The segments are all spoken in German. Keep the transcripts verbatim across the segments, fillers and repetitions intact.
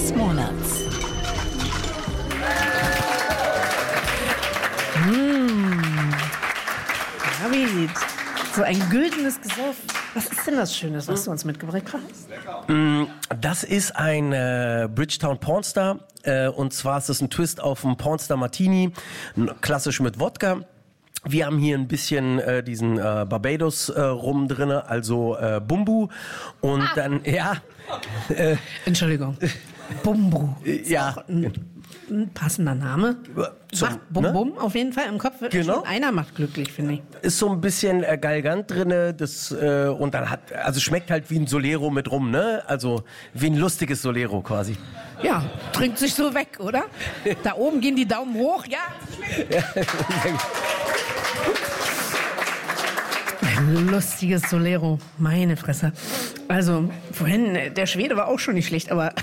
des Monats. David, so ein güldenes Gesoff. Was ist denn das Schönes, was du uns mitgebracht hast? Das ist ein äh, Bridgetown Pornstar. Äh, und zwar ist das ein Twist auf einen Pornstar Martini, klassisch mit Wodka. Wir haben hier ein bisschen äh, diesen äh, Barbados äh, rum drinne, also äh, Bumbu. Und ah. dann, ja. Äh, Entschuldigung. Bumbu. Ja. Ein, ein passender Name. Zum, macht Bum ne? Bum auf jeden Fall im Kopf. Genau. Einer macht glücklich, finde ich. Ist so ein bisschen äh, Galgant drinne, das äh, und dann hat, also schmeckt halt wie ein Solero mit rum, ne? Also wie ein lustiges Solero quasi. Ja, trinkt sich so weg, oder? Da oben gehen die Daumen hoch, ja. Ein lustiges Solero, meine Fresse. Also, vorhin, der Schwede war auch schon nicht schlecht, aber...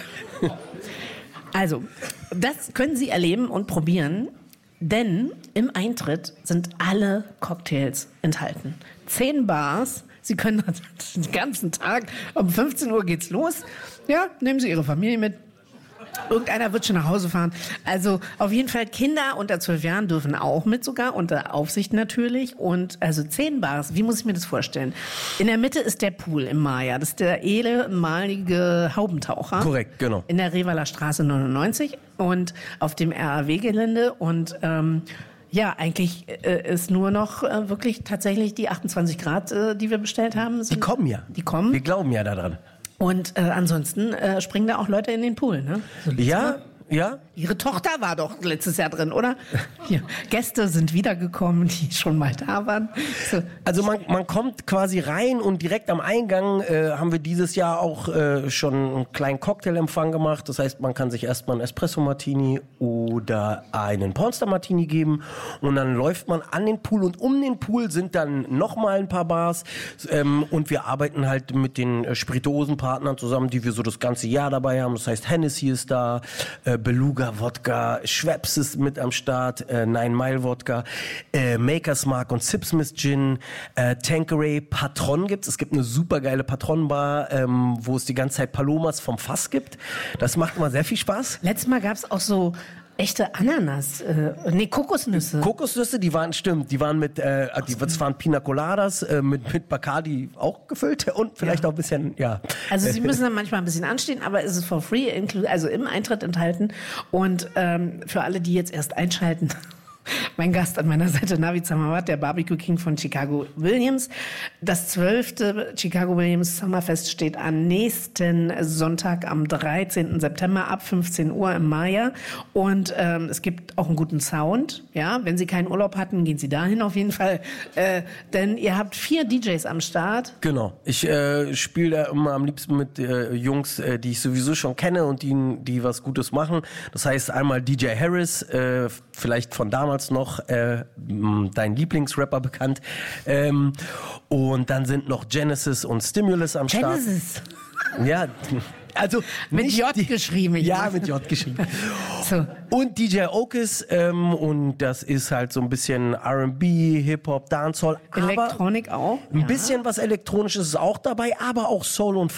Also, das können Sie erleben und probieren, denn im Eintritt sind alle Cocktails enthalten. Zehn Bars, Sie können den ganzen Tag, um fünfzehn Uhr geht's los. Ja, nehmen Sie Ihre Familie mit. Irgendeiner wird schon nach Hause fahren. Also auf jeden Fall Kinder unter zwölf Jahren dürfen auch mit sogar, unter Aufsicht natürlich. Und also zehn Bars, wie muss ich mir das vorstellen? In der Mitte ist der Pool im Maya. Das ist der ehemalige Haubentaucher. Korrekt, genau. In der Revaler Straße neunundneunzig und auf dem R A W-Gelände. Und ähm, ja, eigentlich äh, ist nur noch äh, wirklich tatsächlich die achtundzwanzig Grad, äh, die wir bestellt haben. Sind, die kommen ja. Die kommen. Wir glauben ja daran. Und äh, ansonsten äh, springen da auch Leute in den Pool, ne? So ja, ja. Ihre Tochter war doch letztes Jahr drin, oder? Hier, Gäste sind wiedergekommen, die schon mal da waren. So. Also man, man kommt quasi rein und direkt am Eingang äh, haben wir dieses Jahr auch äh, schon einen kleinen Cocktailempfang gemacht. Das heißt, man kann sich erstmal einen Espresso-Martini oder einen Pornstar-Martini geben und dann läuft man an den Pool und um den Pool sind dann nochmal ein paar Bars ähm, und wir arbeiten halt mit den äh, Spirituosenpartnern zusammen, die wir so das ganze Jahr dabei haben. Das heißt, Hennessy ist da, äh, Beluga Wodka, Schweppes ist mit am Start, äh, Nine Mile Wodka, äh, Maker's Mark und Sipsmith Gin, äh, Tanqueray, Patron gibt's. Es gibt eine super geile Patron-Bar, ähm, wo es die ganze Zeit Palomas vom Fass gibt. Das macht immer sehr viel Spaß. Letztes Mal gab's auch so echte Ananas, äh, nee, Kokosnüsse. Kokosnüsse, die waren, stimmt, die waren mit, äh, die, das waren Pina Coladas, äh, mit, mit Bacardi auch gefüllt und vielleicht ja. auch ein bisschen, ja. Also Sie müssen dann manchmal ein bisschen anstehen, aber es ist for free, also im Eintritt enthalten und ähm, für alle, die jetzt erst einschalten... Mein Gast an meiner Seite, Navid Samawat, der Barbecue King von Chicago Williams. Das zwölfte Chicago Williams Sommerfest steht an nächsten Sonntag am dreizehnten September ab fünfzehn Uhr im Maya. Und ähm, es gibt auch einen guten Sound. Ja, wenn Sie keinen Urlaub hatten, gehen Sie dahin auf jeden Fall. Äh, denn ihr habt vier D Js am Start. Genau. Ich äh, spiele da immer am liebsten mit äh, Jungs, äh, die ich sowieso schon kenne und die, die was Gutes machen. Das heißt einmal D J Harris, äh, vielleicht von damals noch äh, dein Lieblingsrapper bekannt. Ähm, und dann sind noch Genesis und Stimulus am Start. Genesis. Ja, also mit nicht J die, geschrieben. Ich ja, weiß. mit J geschrieben. So. Und D J Okis ähm, und das ist halt so ein bisschen R and B, Hip-Hop, Dancehall. Elektronik auch. Ein ja. bisschen was Elektronisches ist auch dabei, aber auch Soul und